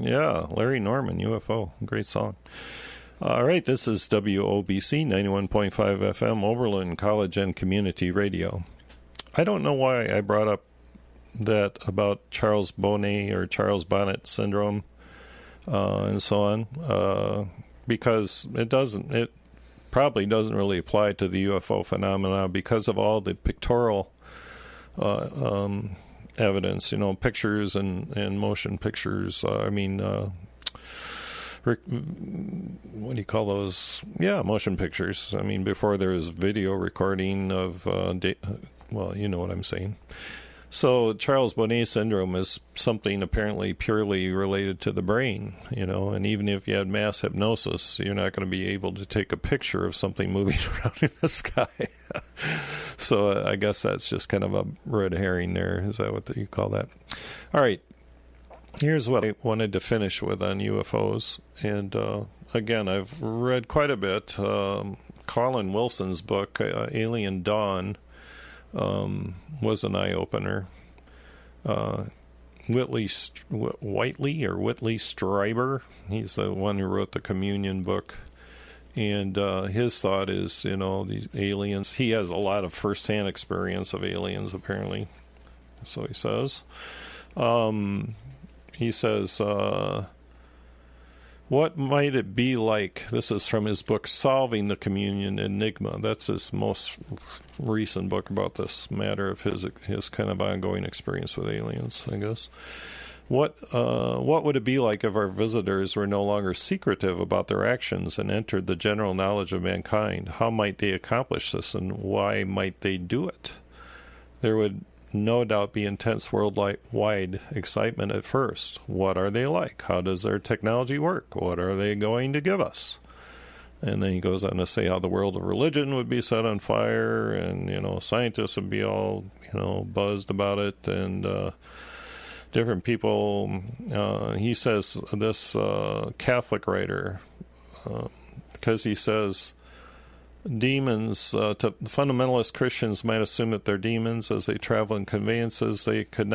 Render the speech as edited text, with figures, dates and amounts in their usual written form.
Yeah, Larry Norman, UFO. Great song. All right, this is WOBC 91.5 FM, Overland College and Community Radio. I don't know why I brought up that about Charles Bonnet or Charles Bonnet syndrome and so on, because it probably doesn't really apply to the UFO phenomena because of all the pictorial evidence, pictures and motion pictures. What do you call those? Yeah, motion pictures. Before there was video recording of, well, you know what I'm saying. So Charles Bonnet syndrome is something apparently purely related to the brain, and even if you had mass hypnosis, you're not going to be able to take a picture of something moving around in the sky. So I guess that's just kind of a red herring there. Is that what you call that? All right. Here's what I wanted to finish with on UFOs. And again, I've read quite a bit. Colin Wilson's book, Alien Dawn, was an eye-opener. Whitley Strieber, he's the one who wrote the Communion book. And his thought is, these aliens, he has a lot of first-hand experience of aliens, apparently. So he says. He says, what might it be like? This is from his book, Solving the Communion Enigma. That's his most recent book about this matter of his kind of ongoing experience with aliens, I guess. What would it be like if our visitors were no longer secretive about their actions and entered the general knowledge of mankind? How might they accomplish this, and why might they do it? There would no doubt be intense worldwide excitement at first. What are they like? How does their technology work? What are they going to give us? And then he goes on to say how the world of religion would be set on fire, and scientists would be all buzzed about it, and different people. He says this Catholic writer, because he says demons, to fundamentalist Christians might assume that they're demons as they travel in conveyances they could not